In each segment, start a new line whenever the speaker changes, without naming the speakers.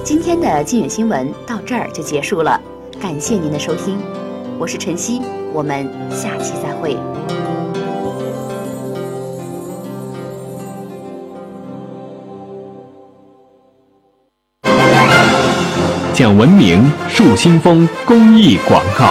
今天的金远新闻到这儿就结束了，感谢您的收听，我是晨曦，我们下期再会。
讲文明树新风公益广告。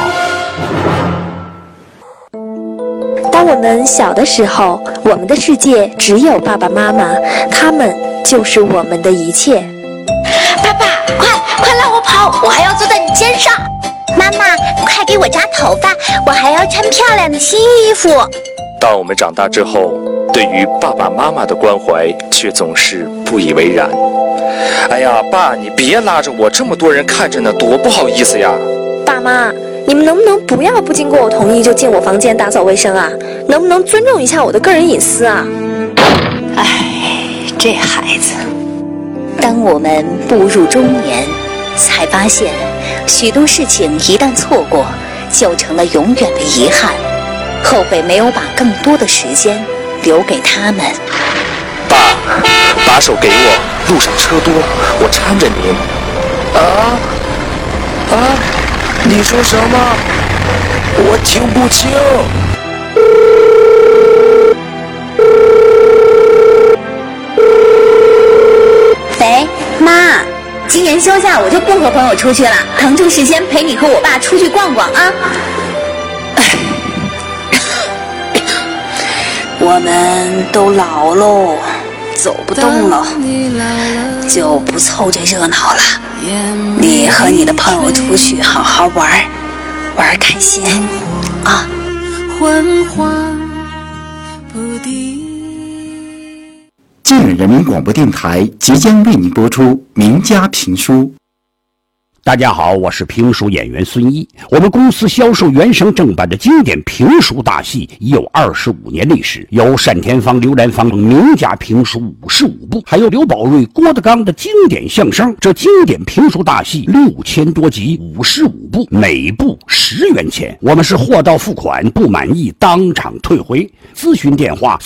当我们小的时候，我们的世界只有爸爸妈妈，他们就是我们的一切。
爸爸，快让我跑，我还要坐在你肩上。妈妈，快给我扎头发，我还要穿漂亮的新衣服。
当我们长大之后，对于爸爸妈妈的关怀却总是不以为然。哎呀，爸，你别拉着我，这么多人看着呢，多不好意思呀。
爸妈，你们能不能不要不经过我同意就进我房间打扫卫生啊？能不能尊重一下我的个人隐私啊？
哎，这孩子，当我们步入中年，才发现许多事情一旦错过，就成了永远的遗憾，后悔没有把更多的时间留给他们。
爸，把手给我，路上车多，我搀着您。你说什么？我听不清。
喂，妈，今年休假我就不和朋友出去了，腾出时间陪你和我爸出去逛逛啊。我们都老喽，走不动了，就不凑这热闹了。你和你的朋友出去好好玩开心啊！
晋远人民广播电台即将为你播出名家评书。
大家好，我是评书演员孙一。我们公司销售原声正版的经典评书大戏已有25年历史，有单田芳、刘兰芳名家评书55部，还有刘宝瑞、郭德纲的经典相声。这经典评书大戏6000多集，55部，每部10元钱。我们是货到付款，不满意当场退回。咨询电话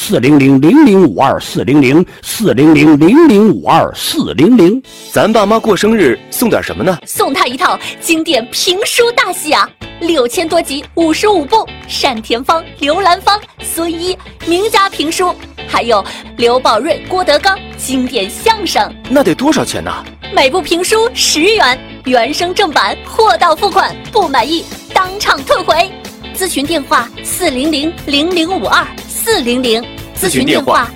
400-0052-400，400-0052-400。
咱爸妈过生日送点什么呢？
送他一套经典评书大戏啊，6000多集，55部，单田芳、刘兰芳、孙一名家评书，还有刘宝瑞、郭德纲经典相声。
那得多少钱呢？
每部评书10元，原声正版，货到付款，不满意当场退回。咨询电话400-0052-400，
咨询电话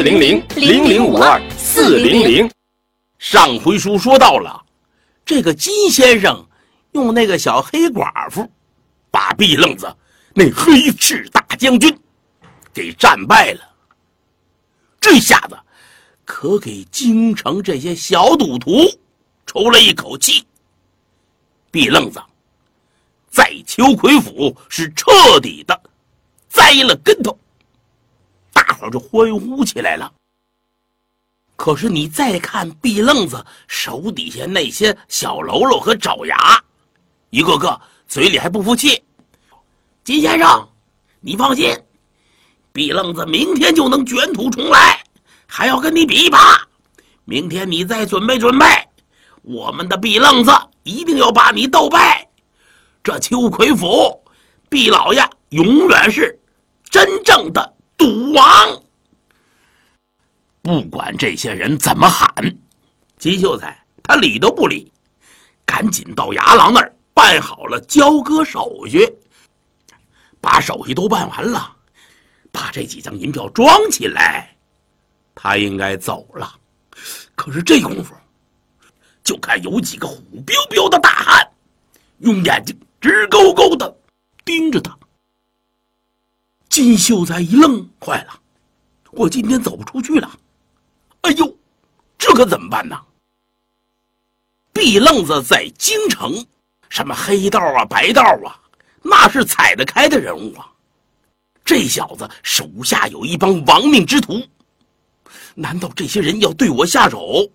400-0052-400。
上回书说到了，这个金先生用那个小黑寡妇把毕愣子那黑赤大将军给战败了，这下子可给京城这些小赌徒抽了一口气。毕愣子在秋葵府是彻底的栽了跟头，大伙儿就欢呼起来了。可是你再看毕愣子手底下那些小喽啰和爪牙，一个个嘴里还不服气。金先生，你放心，毕愣子明天就能卷土重来，还要跟你比一把。明天你再准备准备，我们的毕愣子一定要把你斗败。这秋葵府，毕老爷永远是真正的赌王。不管这些人怎么喊，金秀才他理都不理，赶紧到衙郎那儿办好了交割手续。把手续都办完了，把这几张银票装起来，他应该走了。可是这功夫，就看有几个虎彪彪的大汉用眼睛直勾勾的盯着他。金秀才一愣，坏了，我今天走不出去了。哎呦，这可怎么办呢？毕愣子在京城，什么黑道啊、白道啊，那是踩得开的人物啊。这小子手下有一帮亡命之徒，难道这些人要对我下手？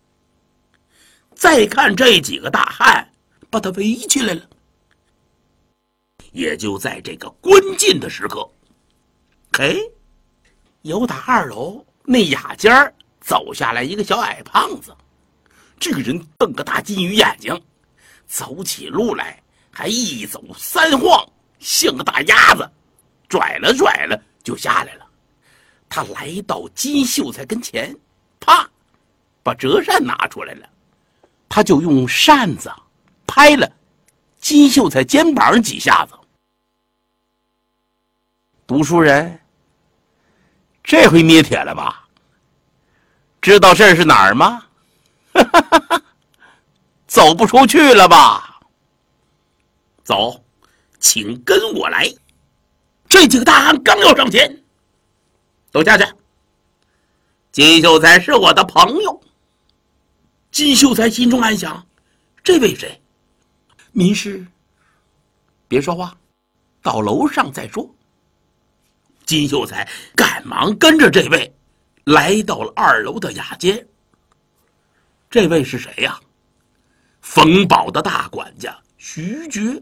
再看这几个大汉把他围起来了。也就在这个关键的时刻，由打2楼那雅间走下来一个小矮胖子， 这个人瞪个大金鱼眼睛，走起路来还一走三晃，像个大鸭子，拽了拽了就下来了。他来到金秀才跟前，啪，把折扇拿出来了，他就用扇子拍了金秀才肩膀几下子。读书人，这回捏铁了吧？知道这儿是哪儿吗？走不出去了吧？走，请跟我来。这几个大汉刚要上前，都下去。金秀才是我的朋友。金秀才心中暗想，这位谁？您是？别说话，到楼上再说。金秀才赶忙跟着这位来到了2楼的雅间。这位是谁呀？冯宝的大管家徐觉。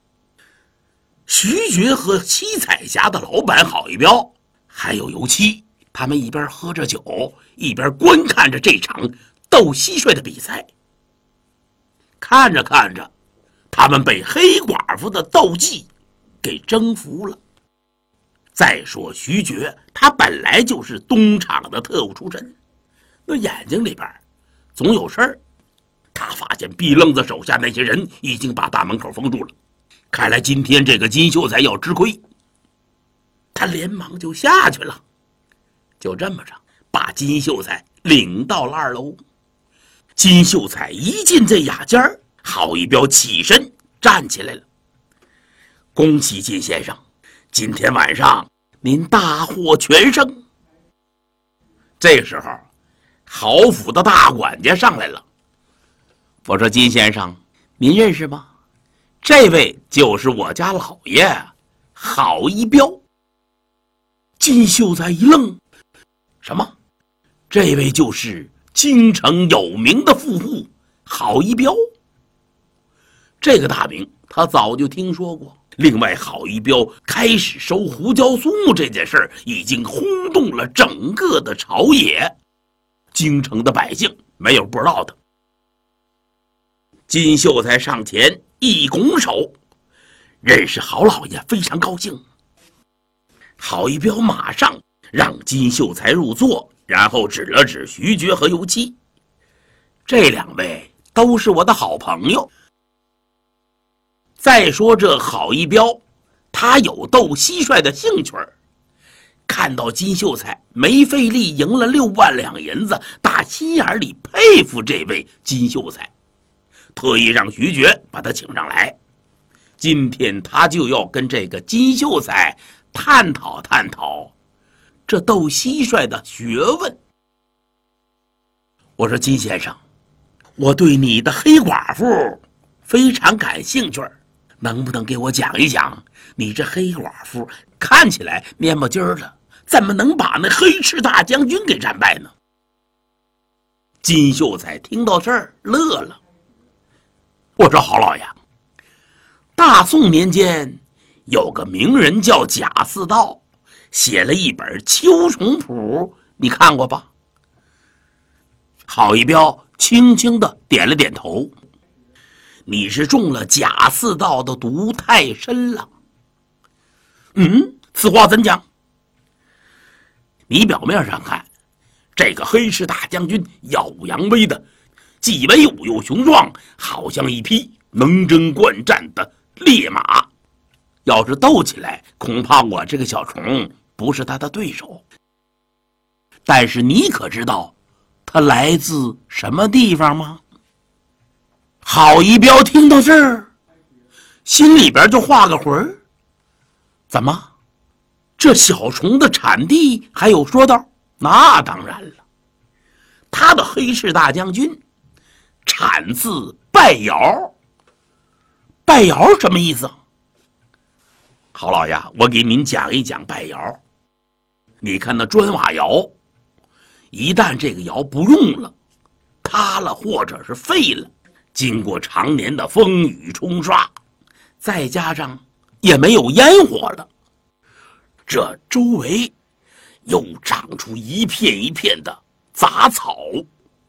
徐觉和七彩霞的老板郝一彪还有油漆，他们一边喝着酒，一边观看着这场斗蟋蟀的比赛。看着看着，他们被黑寡妇的斗技给征服了。再说徐觉，他本来就是东厂的特务出身，那眼睛里边总有事儿。他发现毕愣子手下那些人已经把大门口封住了，看来今天这个金秀才要吃亏。他连忙就下去了，就这么着把金秀才领到了2楼。金秀才一进这雅间，郝一彪起身站起来了。恭喜金先生，今天晚上您大获全胜。这时候郝府的大管家上来了。我说金先生，您认识吗？这位就是我家老爷郝一彪。金秀才一愣，什么？这位就是京城有名的富户郝一彪？这个大名他早就听说过。另外，郝一彪开始收胡椒苏木这件事儿已经轰动了整个的朝野，京城的百姓没有不知道的。金秀才上前一拱手，认识郝老爷，非常高兴。郝一彪马上让金秀才入座，然后指了指徐觉和油漆，这2位都是我的好朋友。再说这郝一彪，他有斗蟋蟀的兴趣儿，看到金秀才没费力赢了6万两银子，打心眼里佩服这位金秀才，特意让徐觉把他请上来。今天他就要跟这个金秀才探讨探讨这斗蟋蟀的学问。我说金先生，我对你的黑寡妇非常感兴趣，能不能给我讲一讲你这黑寡妇看起来蔫不唧的，怎么能把那黑赤大将军给战败呢？金秀才听到这儿乐了。我说郝老爷，大宋年间有个名人叫贾似道，写了一本《秋虫谱》，你看过吧？郝一彪轻轻地点了点头。你是中了贾似道的毒太深了。此话怎讲？你表面上看，这个黑赤大将军耀武扬威的，既威武又雄壮，好像一匹能征惯战的烈马。要是斗起来，恐怕我这个小虫不是他的对手。但是你可知道他来自什么地方吗？郝一彪听到这儿，心里边就画个魂儿。怎么，这小虫的产地还有说道？那当然了，他的黑赤大将军产自拜窑。拜窑什么意思？郝老爷，我给您讲一讲拜窑。你看那砖瓦窑，一旦这个窑不用了，塌了或者是废了，经过常年的风雨冲刷，再加上也没有烟火了，这周围又长出一片一片的杂草，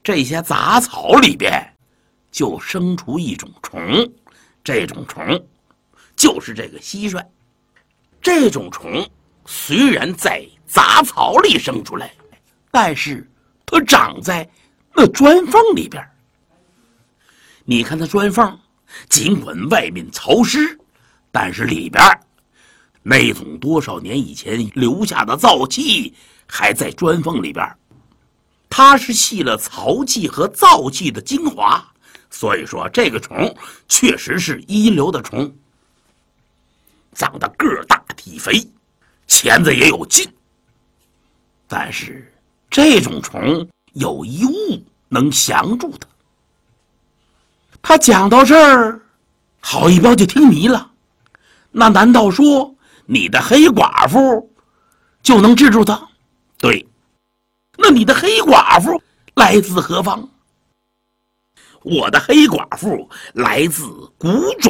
这些杂草里边就生出一种虫，这种虫就是这个蟋蟀。这种虫虽然在杂草里生出来，但是它长在那砖缝里边。你看它砖缝，尽管外面潮湿，但是里边那种多少年以前留下的燥气还在砖缝里边。它是吸了潮气和燥气的精华，所以说这个虫确实是一流的虫。长得个儿大体肥，钳子也有劲。但是这种虫有一物能降住它。他讲到这儿，郝一彪就听迷了。那难道说你的黑寡妇就能治住他？对。那你的黑寡妇来自何方？我的黑寡妇来自古冢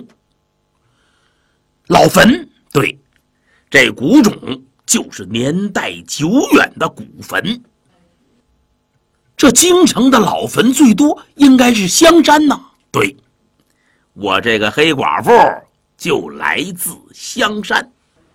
老坟。对，这古冢就是年代久远的古坟。这京城的老坟最多应该是香山呐。对，我这个黑寡妇就来自香山。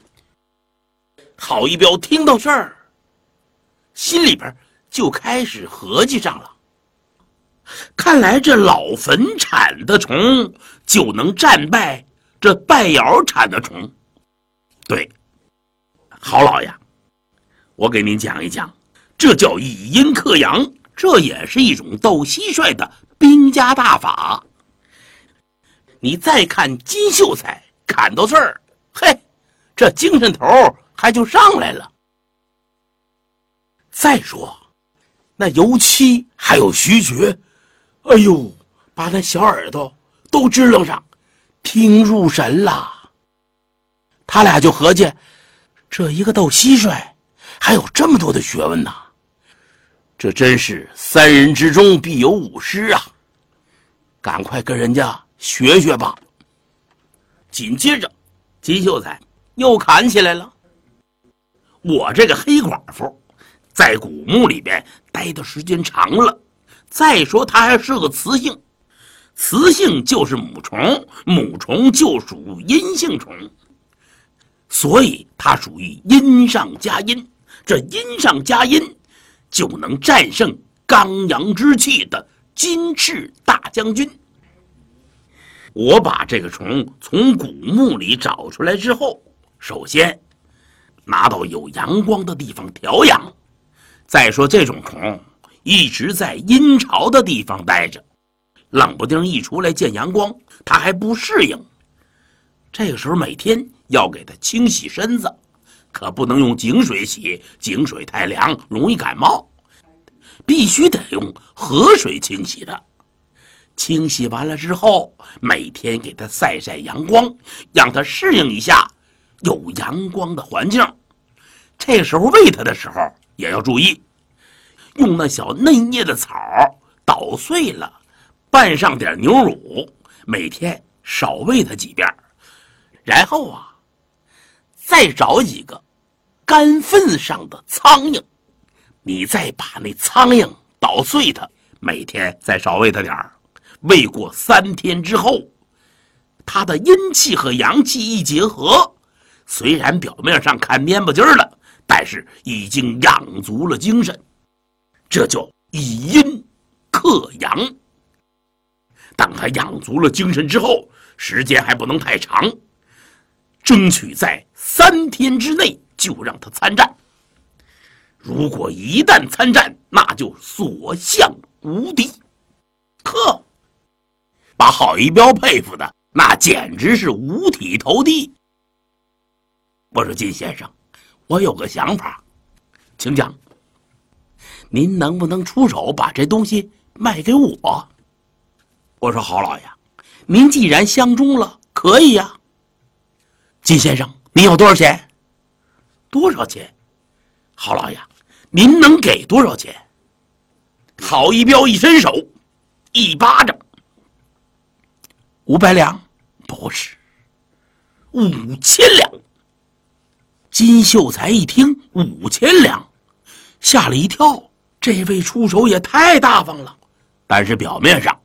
郝一彪听到这儿，心里边就开始合计上了。看来这老坟产的虫就能战败这拜窑产的虫。对，郝老爷，我给您讲一讲，这叫以阴克阳，这也是一种斗蟋蟀的兵家大法。你再看金秀才砍到这儿，嘿，这精神头还就上来了。再说那尤七还有徐觉，哎呦，把那小耳朵都支棱上，听入神了。他俩就合计，这一个斗蟋蟀还有这么多的学问呢，这真是三人之中必有武师啊，赶快跟人家学学吧。紧接着金秀才又砍起来了。我这个黑寡妇在古墓里边待的时间长了，再说它还是个雌性，雌性就是母虫，母虫就属阴性虫，所以它属于阴上加阴。这阴上加阴就能战胜刚阳之气的金翅大将军。我把这个虫从古墓里找出来之后，首先拿到有阳光的地方调养。再说这种虫一直在阴潮的地方待着，冷不丁一出来见阳光，它还不适应。这个时候每天要给它清洗身子，可不能用井水洗，井水太凉，容易感冒，必须得用河水清洗的。清洗完了之后，每天给它晒晒阳光，让它适应一下有阳光的环境。这时候喂它的时候也要注意，用那小嫩叶的草捣碎了，拌上点牛乳，每天少喂它几遍。然后啊，再找几个干粪上的苍蝇，你再把那苍蝇捣碎它，每天再少喂它点儿。喂过3天之后，它的阴气和阳气一结合，虽然表面上看蔫巴筋儿了，但是已经养足了精神，这叫以阴克阳。当他养足了精神之后，时间还不能太长，争取在3天之内就让他参战。如果一旦参战，那就所向无敌。呵，把郝一彪佩服的那简直是五体投地。我说金先生，我有个想法，请讲。您能不能出手把这东西卖给我？我说郝老爷，您既然相中了，可以呀。金先生，您要多少钱？多少钱？郝老爷，您能给多少钱？郝一彪一伸手，一巴掌。500两？不是，5000两。金秀才一听5000两，吓了一跳。 这位出手也太大方了，但是表面上